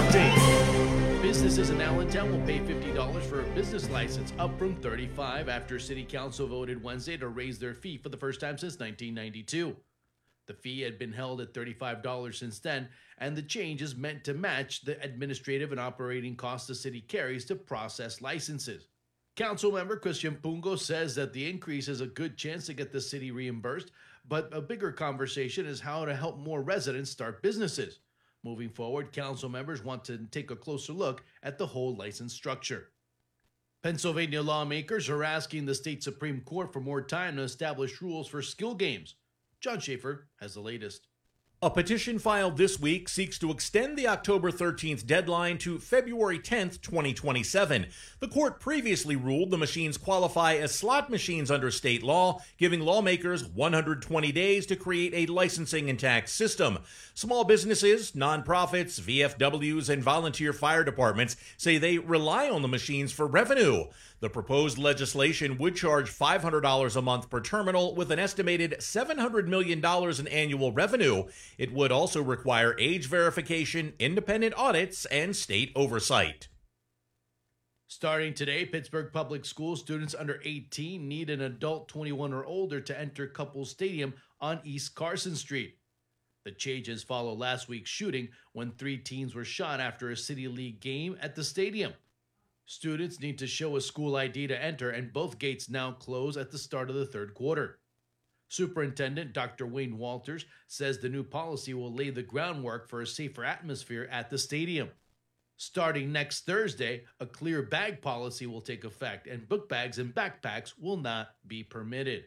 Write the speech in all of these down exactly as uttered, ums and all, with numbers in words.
update. Businesses in Allentown will pay fifty dollars for a business license, up from thirty-five dollars after City Council voted Wednesday to raise their fee for the first time since nineteen ninety-two. The fee had been held at thirty-five dollars since then, and the change is meant to match the administrative and operating costs the city carries to process licenses. Councilmember Christian Pungo says that the increase is a good chance to get the city reimbursed, but a bigger conversation is how to help more residents start businesses. Moving forward, council members want to take a closer look at the whole license structure. Pennsylvania lawmakers are asking the state Supreme Court for more time to establish rules for skill games. John Schaefer has the latest. A petition filed this week seeks to extend the October thirteenth deadline to February tenth, twenty twenty-seven. The court previously ruled the machines qualify as slot machines under state law, giving lawmakers one hundred twenty days to create a licensing and tax system. Small businesses, nonprofits, V F Ws, and volunteer fire departments say they rely on the machines for revenue. The proposed legislation would charge five hundred dollars a month per terminal with an estimated seven hundred million dollars in annual revenue. It would also require age verification, independent audits, and state oversight. Starting today, Pittsburgh Public Schools students under eighteen need an adult twenty-one or older to enter Couples Stadium on East Carson Street. The changes follow last week's shooting when three teens were shot after a City League game at the stadium. Students need to show a school I D to enter, and both gates now close at the start of the third quarter. Superintendent Doctor Wayne Walters says the new policy will lay the groundwork for a safer atmosphere at the stadium. Starting next Thursday, a clear bag policy will take effect, and book bags and backpacks will not be permitted.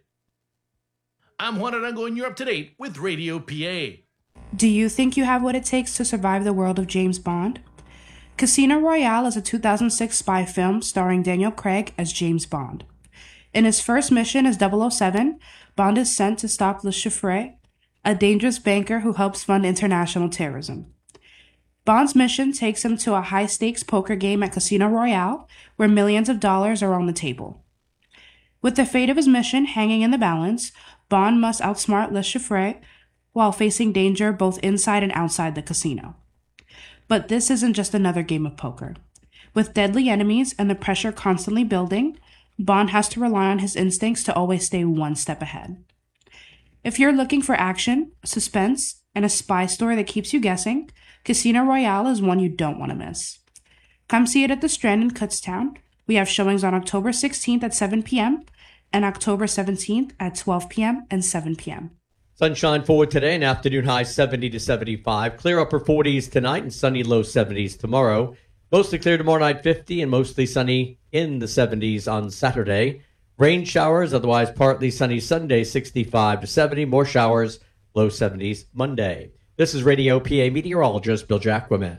I'm Juan Arango, and you're up to date with Radio P A. Do you think you have what it takes to survive the world of James Bond? Casino Royale is a two thousand six spy film starring Daniel Craig as James Bond. In his first mission as double oh seven, Bond is sent to stop Le Chiffre, a dangerous banker who helps fund international terrorism. Bond's mission takes him to a high-stakes poker game at Casino Royale, where millions of dollars are on the table. With the fate of his mission hanging in the balance, Bond must outsmart Le Chiffre while facing danger both inside and outside the casino. But this isn't just another game of poker. With deadly enemies and the pressure constantly building, Bond has to rely on his instincts to always stay one step ahead. If you're looking for action, suspense, and a spy story that keeps you guessing, Casino Royale is one you don't want to miss. Come see it at the Strand in Kutztown. We have showings on October sixteenth at seven p.m. and October seventeenth at twelve p.m. and seven p.m. Sunshine forward today, an afternoon high seventy to seventy-five. Clear upper forties tonight and sunny low seventies tomorrow. Mostly clear tomorrow night, fifty, and mostly sunny in the seventies on Saturday. Rain showers, otherwise partly sunny Sunday, sixty-five to seventy. More showers, low seventies Monday. This is Radio P A meteorologist Bill Jacquemin.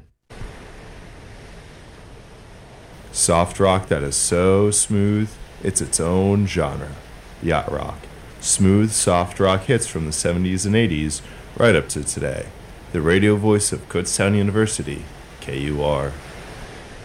Soft rock that is so smooth, it's its own genre. Yacht rock. Smooth, soft rock hits from the seventies and eighties right up to today. The radio voice of Kutztown University, K U R.